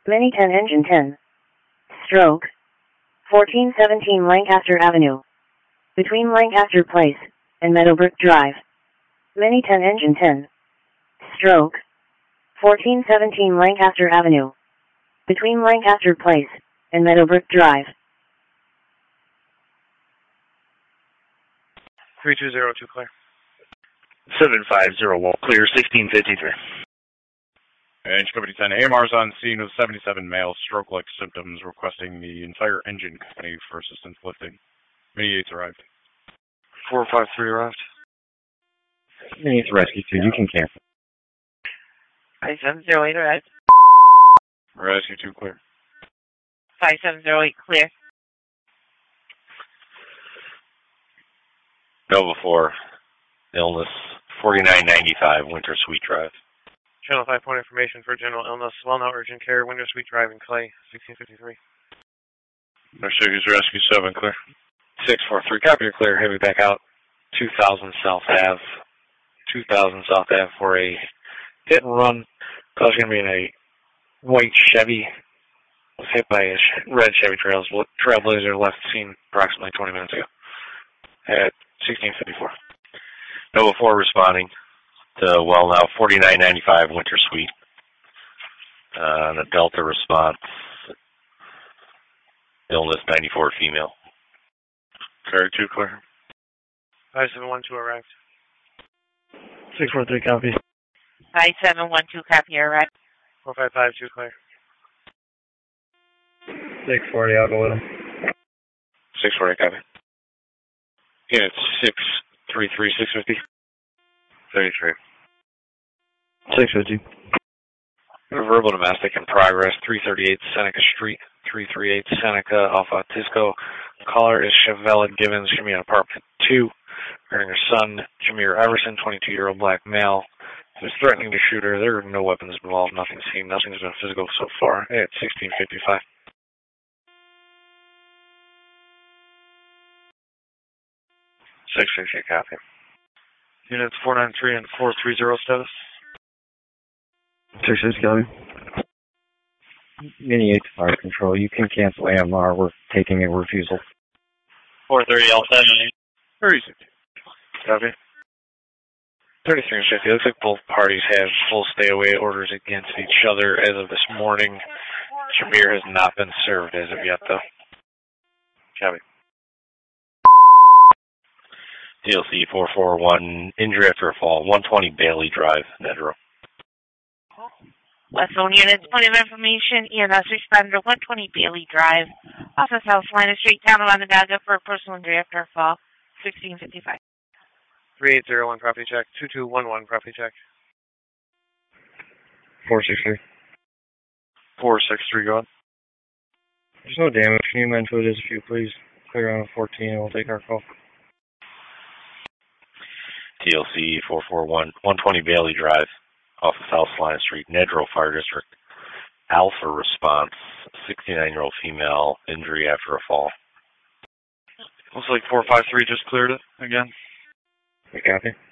Mini 10 engine 10. Stroke. 1417 Lancaster Avenue. Between Lancaster Place and Meadowbrook Drive. Mini 10 engine 10. Stroke. 1417 Lancaster Avenue. Between Lancaster Place and Meadowbrook Drive. 3202 clear. 7501 clear, 1653. Engine Company 10, AMR's on scene with 77 male stroke-like symptoms, requesting the entire engine company for assistance lifting. Mini 8's arrived. 453 arrived. Mini 8's rescue 2, you can cancel. 5708 arrived. Rescue 2 clear. 5708 clear. Nova 4, illness, 4995 Winter Suite Drive. Channel 5 point information for general illness, well-known urgent care, Winter Suite Drive in Clay, 1653. Mercedes Rescue 7 clear. 643, copy, you're clear, heavy back out. 2000 South Ave. 2000 South Ave for a hit and run. Car's going to be in a white Chevy. Was hit by a red Chevy Trailblazer, left scene approximately 20 minutes ago at 1654. Nova 4 responding to well now 4995 Winter Suite. The Delta response. Illness 94 female. Carry 2 clear. 5712 arrived. 643 copy. 5712 copy arrived. 4552 clear. 640, I'll go with him. 640 copy. Unit 633 650. 33. 650. Verbal domestic in progress, 338 Seneca Street, 338 Seneca, Alpha Tisco. Caller is Chevelle Givens, should be in apartment 2. Regarding her son, Jameer Everson, 22-year-old black male, who's threatening to shoot her. There are no weapons involved, nothing seen, nothing's been physical so far. At 1655. 660 copy. Units 493 and 430 status. 660 copy. Mini 8 fire control. You can cancel AMR. We're taking a refusal. 430 Alpha 36. Copy. 33 and 50. Looks like both parties have full stay away orders against each other as of this morning. Jameer has not been served as of yet, though. Copy. DLC 441, injury after a fall, 120 Bailey Drive, Nedro. Westphone units, point of information, EMS responder 120 Bailey Drive, off of South Lina Street, town of Onondaga for a personal injury after a fall, 1655. 3801 property check, 2211 property check. 463. 463 go on. There's no damage. Can you amend to it as if you please? Clear on a 14 and we'll take our call. TLC 441, 120 Bailey Drive, off of South Lina Street, Nedro Fire District. Alpha response, 69-year-old female, injury after a fall. Looks like 453 just cleared it again. We copy.